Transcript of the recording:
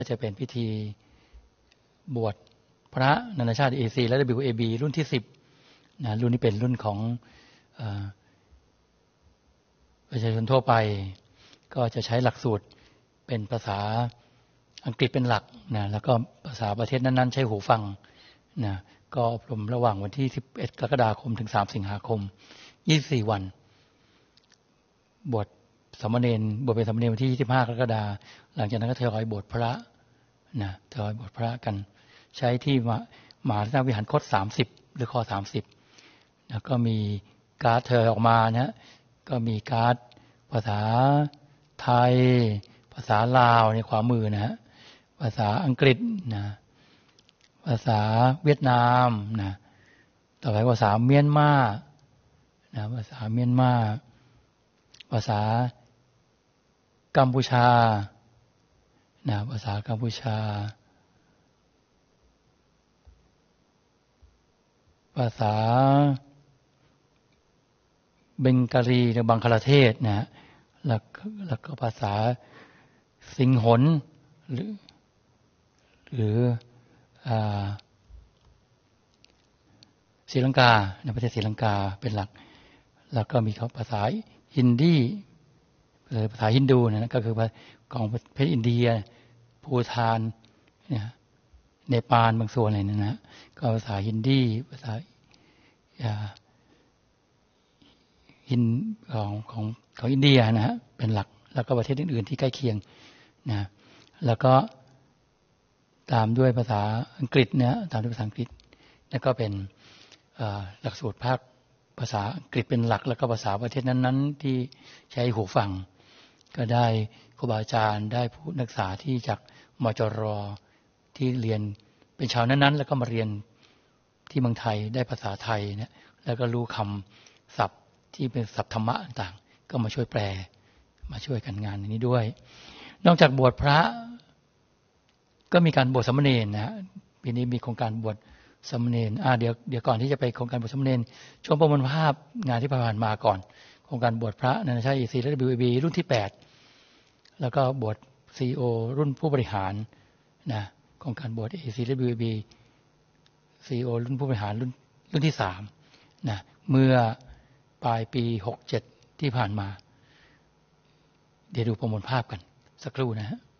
จะเป็นพิธีบวชพระนานาชาติ AC และ WAB รุ่นที่10นะรุ่นนี้เป็นรุ่นของประชาชนทั่วไปก็จะใช้หลักสูตรเป็นภาษาอังกฤษเป็นหลักนะแล้วก็ภาษาประเทศนั้นๆใช้หูฟังนะก็อบรมระหว่างวันที่11กรกฎาคมถึง3สิงหาคม24วันบวชสามเณรบวชเป็นสามเณรวันที่25กรกฎาคมหลังจากนั้นก็ทยอยบวชพระนะทยอยบวชพระกันใช้ที่มหาวิหารคต30หรือข้อ30นะก็มีการ์ดเธอออกมานะก็มีการ์ดภาษาไทยภาษาลาวในขวามือนะฮะภาษาอังกฤษนะภาษาเวียดนามนะต่อไปภาษาเมียนมานะภาษาเมียนมาภาษากัมพูชานะภาษากัมพูชาภาษาเบงกาลีหรือบังคลาเทศนะแล้วก็ภาษาสิงหนหรือศรีลังกาในประเทศศรีลังกาเป็นหลักแล้วก็มีภาษาฮินดีภาษาฮินดูนะก็คือของประเทศอินเดียภูฏานเนปาลบางส่วนอะไรนั่นนะก็ภาษาฮินดีภาษาฮินของอินเดียนะฮะเป็นหลักแล้วก็ประเทศอื่นๆที่ใกล้เคียงนะแล้วก็ตามด้วยภาษาอังกฤษนะตามด้วยภาษาอังกฤษแล้วก็เป็นหลักสูตรภาษาอังกฤษเป็นหลักแล้วก็ภาษาประเทศนั้นๆที่ใช้หูฟังก็ได้ครูบาอาจารย์ได้ผู้นักศึกษาที่จากมจร.ที่เรียนเป็นชาวนั้นๆแล้วก็มาเรียนที่เมืองไทยได้ภาษาไทยเนี่ยแล้วก็รู้คำศัพท์ที่เป็นศัพท์ธรรมะต่างๆก็มาช่วยแปลมาช่วยกันงานนี้ด้วยนอกจากบวชพระก็มีการบวชสามเณรนะปีนี้มีโครงการบวชสามเณรเดี๋ยวก่อนที่จะไปโครงการบวชสามเณรชมประมวลภาพงานที่ผ่านมาก่อนโครงการบวชพระนานาชาติ EC และ WAB รุ่นที่8แล้วก็บวช CEO รุ่นผู้บริหารนะโครงการบวช EC และ WAB CEO รุ่นผู้บริหารรุ่นที่3นะเมื่อปลายปี67ที่ผ่านมาเดี๋ยวดูประมวลภาพกันสักครู่นะฮะ